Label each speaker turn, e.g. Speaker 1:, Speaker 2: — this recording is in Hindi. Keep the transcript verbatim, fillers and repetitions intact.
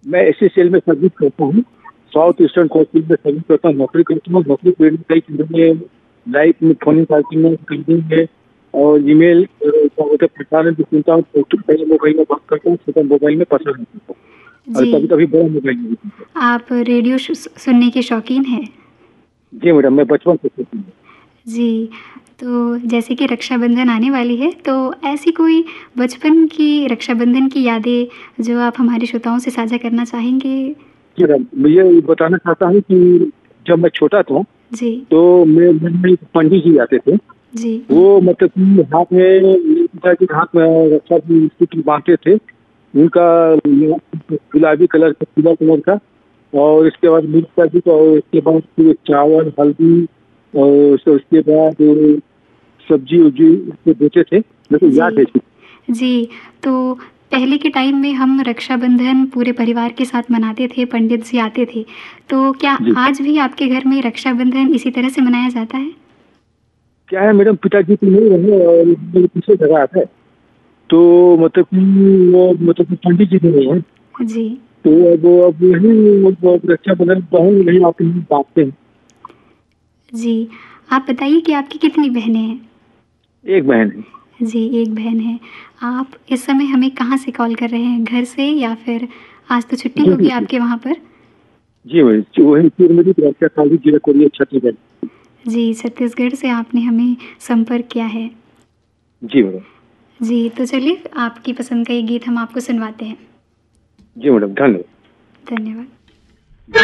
Speaker 1: मैं एसईसीएल में सर्विस करता हूँ। साउथ ईस्टर्न कोचिंग में सर्विस करता हूँ, नौकरी करता हूँ। नौकरी के कई चीज़ों में लाइफ में फोन पार्टी में कहीं है और ईमेल होते प्रसारण भी सुनता हूँ। छोटे बड़े मोबाइल में बात करता हूँ, छोटे मोबाइल में प्रसारण सुनता हूँ और
Speaker 2: जी।
Speaker 1: कभी कभी बड़ा मोबाइल में भी सुनता हूँ।
Speaker 2: आप रेडियो सु सुनने के शौकीन हैं?
Speaker 1: जी मैडम, मैं बचपन से सुनता हूँ।
Speaker 2: जी, तो जैसे कि रक्षाबंधन आने वाली है, तो ऐसी कोई बचपन की रक्षाबंधन की यादें जो आप हमारे श्रोताओं से साझा करना चाहेंगे?
Speaker 1: जी मैडम, मैं ये बताना चाहता हूँ कि जब मैं छोटा था,
Speaker 2: जी।
Speaker 1: तो मेरे घर में एक पंडित जी आते थे।
Speaker 2: जी।
Speaker 1: वो मतलब कि हाथ में मेरे पिताजी के हाथ में रक्षा की स्थिति बाँधते थे। उनका गुलाबी कलर का, पीला कलर का और इसके बाद मेरे पिताजी को इसके बाद फिर चावल, हल्दी और उस उसके बाद सब्जी-वब्जी उसको देते थे। मेरे को याद है।
Speaker 2: जी। जी, तो पहले के टाइम में हम रक्षाबंधन पूरे परिवार के साथ मनाते थे, पंडित जी आते थे। तो क्या
Speaker 1: जी।
Speaker 2: आज भी आपके घर में रक्षाबंधन इसी तरह से मनाया जाता है?
Speaker 1: क्या है मैडम, पिताजी तो नहीं रहे और मेरे पीछे जगह आता है। तो मतलब कि वो मतलब कि पंडित जी नहीं हैं।
Speaker 2: जी।
Speaker 1: तो अब अब यही रक्षाबंधन बहन नहीं आती हैं, बाँधते हैं।
Speaker 2: जी, आप बताइए कि आपकी कितनी बहनें हैं?
Speaker 1: एक बहन है।
Speaker 2: जी, एक बहन है। आप इस समय हमें कहाँ से कॉल कर रहे हैं? घर से या फिर आज तो छुट्टी
Speaker 1: जी,
Speaker 2: होगी
Speaker 1: जी, जी।
Speaker 2: आपके वहाँ पर?
Speaker 1: जी वही, वही चिरमिरी जिला कोरिया छत्तीसगढ़।
Speaker 2: जी, छत्तीसगढ़ से आपने हमें संपर्क किया है।
Speaker 1: जी मैडम।
Speaker 2: जी, तो चलिए आपकी पसंद का ये गीत हम आपको सुनवाते हैं।
Speaker 1: जी मैडम, धन्यवाद।
Speaker 2: धन्यवाद।